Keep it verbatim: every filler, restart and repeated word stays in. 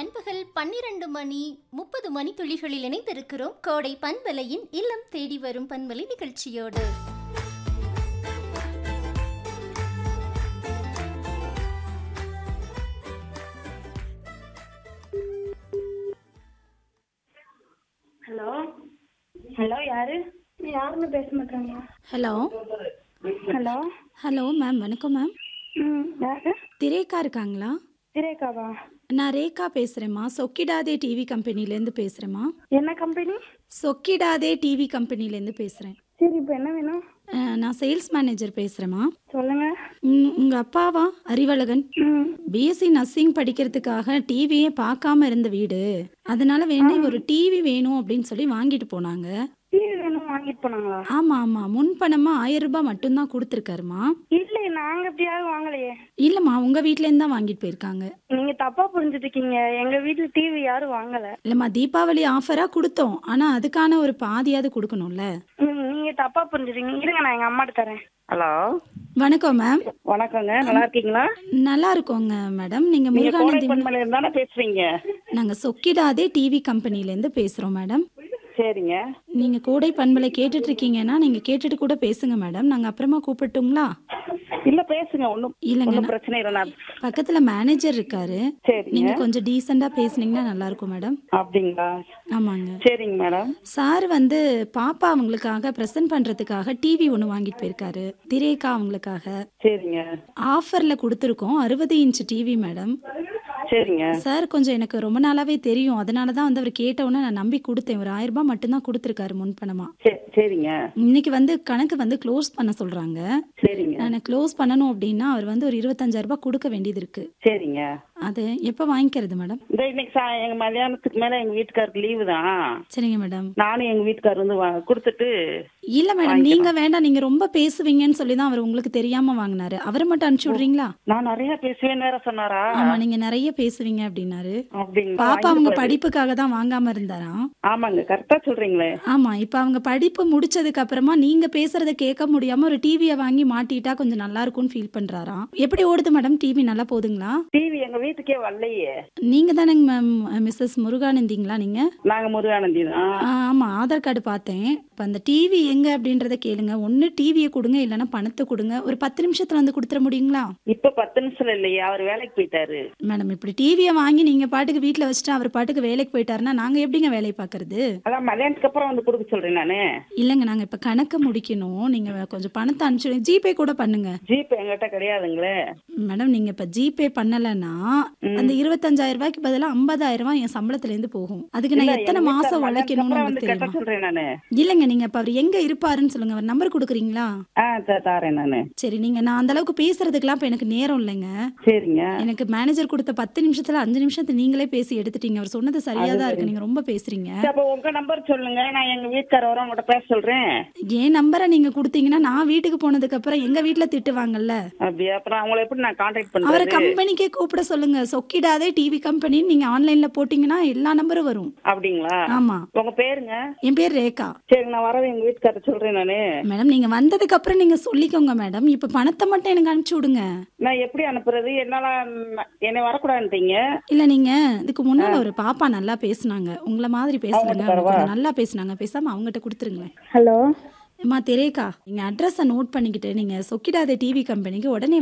நண்பகல் பன்னிரண்டு மணி முப்பது மணி துளிகளில் இணைந்திருக்கிறோம் கோடை பண்பலையின் இல்லம் தேடி வரும் பண்பலை நிகழ்ச்சியோடு. ஹலோ ஹலோ யாரு யாருன்னு பேச மாட்டாங்க. ஹலோ ஹலோ ஹலோ மேம், வணக்கம் மேம். ம் யாரு? திரேகா இருக்காங்களா? திரேகாவா? நான் ரேகா பேசுகிறேம்மா, சொக்கிடாதே டிவி கம்பெனிலேருந்து பேசுகிறேம்மா. என்ன கம்பெனி? சொக்கிடாதே டிவி கம்பெனிலேருந்து பேசுகிறேன். சரி, இப்போ என்ன வேணும்? நான் சேல்ஸ் மேனேஜர் பேசுகிறேம்மா. சொல்லுங்க. உங்கள் அப்பாவா அறிவழகன்? ம் பிஎஸ்சி நர்சிங் படிக்கிறதுக்காக டிவியே பார்க்காம இருந்த வீடு, அதனால வேணா ஒரு டிவி வேணும் அப்படின்னு சொல்லி வாங்கிட்டு போனாங்க. டிவி வேணும் வாங்கிட்டு போனாங்களா? ஆமாம் ஆமாம், முன்பணமாக ஆயிரம் ரூபாய் மட்டும்தான் கொடுத்துருக்காருமா. இல்லையே, நாங்க எப்படியாவது வாங்கலையே. இல்லைம்மா, உங்கள் வீட்டிலேருந்து தான் வாங்கிட்டு போயிருக்காங்க. நீங்க தப்பா புரிஞ்சுட்டு இருக்கீங்க. எங்க வீட்டுல டிவி யாரும் வாங்கல. இல்லைம்மா, தீபாவளி ஆஃபராக கொடுத்தோம், ஆனால் அதுக்கான ஒரு பாதியாவது கொடுக்கணும்ல. ம், நீங்க தப்பா புரிஞ்சுட்டீங்க. இருங்க, நான் எங்க அம்மாட்ட தரேன். ஹலோ வணக்கம் மேம். வணக்கங்க, நல்லா இருக்கீங்களா? நல்லா இருக்கோங்க மேடம். நீங்கள் நீங்க கோடை முருகானந்தி? பண்பலையில இருந்தானே பேசுறீங்க? நாங்கள் சொக்கிடாதே டிவி கம்பெனிலேருந்து பேசுகிறோம் மேடம். சரிங்க. நீங்கள் கோடை பண்பலை கேட்டுட்டு இருக்கீங்கன்னா நீங்கள் கேட்டுட்டு கூட பேசுங்க மேடம். நாங்கள் அப்புறமா கூப்பிட்டுங்களா? இல்ல பேசுங்க, ஒன்றும் இல்லைங்க, ஒன்றும் பிரச்சனை இல்லை. நான் பக்கத்தில் மேனேஜர் இருக்காரு. சரிங்க. நீங்கள் கொஞ்சம் டீசெண்டாக பேசுனீங்கன்னா நல்லா இருக்கும் மேடம். அப்படிங்களா? ஆமாங்க. சரிங்க மேடம். சார் வந்து பாப்பா அவங்களுக்காக ப்ரெசென்ட் பண்ணுறதுக்காக டிவி ஒன்று வாங்கிட்டு போயிருக்காரு, திரேகா அவங்களுக்காக. சரிங்க. ஆஃபரில் கொடுத்துருக்கோம், அறுபது இன்ச் டிவி மேடம். சரிங்க. சார் கொஞ்சம் எனக்கு ரொம்ப நாளாவே தெரியும், அதனால தான் வந்து அவர் கேட்டவுடனே நான் நம்பி கொடுத்தேன். ஒரு ஆயிரம் ரூபாய் மட்டும்தான் கொடுத்துருக்காரு முன்பணமா. சரி- சரிங்க. இன்னைக்கு வந்து கணக்கு வந்து க்ளோஸ் பண்ண சொல்றாங்க. சரிங்க. நான் க்ளோஸ் பண்ணணும் அப்படின்னா அவர் வந்து ஒரு இருபத்தஞ்சாயிரம் ரூபாய் கொடுக்க வேண்டியது இருக்கு. சரிங்க. அது எப்போ வாங்கிக்கிறது மேடம்? இந்த இன்னைக்கு சா எங்க மதியானத்துக்கு மேல எங்க வீட்டுக்காருக்கு லீவு தான். சரிங்க மேடம். நானும் எங்க வீட்டுக்காரர் வந்து வா- கொடுத்துட்டு. இல்ல மேடம், நீங்க வேண்டாம், நீங்க ரொம்ப பேசுவீங்கன்னு சொல்லி தான் அவர் உங்களுக்கு தெரியாம வாங்கினாரு. அவரை மட்டும் அனுப்பிச்சு விடுறீங்களா? நான் நிறைய பேசுவேன் வேற சொன்னாரா? ஆமா, நீங்க நிறைய பேசுவீங்க அப்படின்னாரு. அப்படிங்களா? பாப்பா அவங்க படிப்புக்காக தான் வாங்காம இருந்தாராம். ஆமாங்க, கரெக்டா சொல்றீங்களே. ஆமா, இப்ப அவங்க படிப்பு முடிச்சதுக்கு அப்புறமா நீங்க பேசுறத கேட்க முடியாம ஒரு டிவியை வாங்கி மாட்டிட்டா கொஞ்சம் நல்லா இருக்கும்னு ஃபீல் பண்றாராம். எப்படி ஓடுது மேடம் டிவி? நல்லா போகுதுங்களா? டிவி எங்க வீட்டுக்கே வரலையே. நீங்க தானேங்க மேம் மிஸ்ஸஸ் முருகானந்திங்களா நீங்க? நாங்க முருகானந்தி தான். ஆ, ஆமா, ஆதார் கார்டு பார்த்தேன். இப்ப அந்த டிவி எங்க அப்படின்றத கேளுங்க. ஒன்னு டிவியை கொடுங்க, இல்லைன்னா பணத்தை கொடுங்க. ஒரு பத்து நிமிஷத்துல வந்து கொடுத்துட முடியுங்களா? இப்ப பத்து நிமிஷம் இல்லையே, அவர் வேலைக்கு போயிட்டாரு. மேடம், இப்படி டிவியை வாங்கி நீங்க பாட்டுக்கு வீட்டுல வச்சுட்டு அவர் பாட்டுக்கு வேலைக்கு போயிட்டாருன்னா நாங்க எப்படிங்க வேலையை பாக்குறது? அதான் மதியானத்துக்கு அப்புறம் வந்து கொடுக்க சொல்றேன் நானு. இல்லைங்க, நாங்க இப்ப கணக்கு முடிக்கணும். நீங்க கொஞ்சம் பணத்தை அனுப்பிச்சு ஜிபே கூட பண்ணுங்க. ஜிபே எங்கிட்ட கிடையாதுங்களே. மேடம், நீங்க இப்ப ஜிபே பண்ணலன்னா அந்த இருபத்தஞ்சாயிரம் ரூபாய்க்கு பதிலா ஐம்பதாயிரம் ரூபாய் என் சம்பளத்துல இருந்து போகும். அதுக்கு நான் இல்ல, எத்தனை எங்க மாசம் வீட்டுக்காரர் உழைக்கணும்னு மதியானத்துக்கு அப்புறம் உங்களுக்கு வந்து கட்ட தெரியுமா? சொல்றேன் நானு. இல்லைங்க, நீங்க இப்ப அவர் எங்க இருப்பாருன்னு சொல்லுங்க. அவர் நம்பர் கொடுக்குறீங்களா? ஆ த- தாரேன் நானு. சரி, நீங்க நான் அந்த அளவுக்கு பேசுறதுக்கெல்லாம் இப்ப எனக்கு நேரம் இல்லைங்க. சரிங்க. எனக்கு மேனேஜர் கொடுத்த பத்து நிமிஷத்துல அஞ்சு நிமிஷத்தை நீங்களே பேசி எடுத்துட்டீங்க. அவர் சொன்னது சரியா தான் இருக்கு, நீங்க ரொம்ப பேசுறீங்க. சரி, அப்ப உங்க நம்பர் சொல்லுங்க, நான் எங்க வீட்டுக்காரர் வர உங்கள்கிட்ட பேச சொல்றேன். என் நம்பரை நீங்க கொடுத்தீங்கன்னா நான் வீட்டுக்கு போனதுக்கு அப்புறம் எங்க வீட்டுல திட்டுவாங்கல்ல. அப்படியா? அப்புறம் அவங்கள எப்படி நான் கான்டாக்ட் அவரை பண்றது? கம்பெனிக்கே கூப்பிட சொல்லுங்க. சொக்கிடாதே டிவி கம்பெனின்னு நீங்க ஆன்லைன்ல போட்டீங்கன்னா எல்லா நம்பரும் வரும். அப்படிங்களா? ஆமா, உங்க பேருங்க? என் பேர் ரேகா. சரி, நான் வரது எங்க வீட்டுக்காரர் சொல்றேன் நானு. மேடம், நீங்க வந்ததுக்கு அப்புறம் நீங்க சொல்லிக்கோங்க மேடம். இப்ப பணத்தை மட்டும் எனக்கு அனுப்பிச்சு விடுங்க. நான் எப்படி அனுப்புறது? என்னால ந- என்னை வரக்கூடாதுன்றீங்க? இல்ல, நீங்க இதுக்கு முன்னால ஒரு பாப்பா நல்லா பேசுனாங்க, உங்கள மாதிரி பேசுறாங்க, அவங்ககிட்ட அவங்க தரவா? கொஞ்சம் நல்லா பேசுனாங்க. பேசாம அவங்ககிட்ட கொடுத்துருங்களேன். ஹலோ. அம்மா திரேகா, நீங்க அட்ரஸை நோட் பண்ணிக்கிட்டு நீங்க சொக்கிடாதே டிவி கம்பெனிக்கு உடனே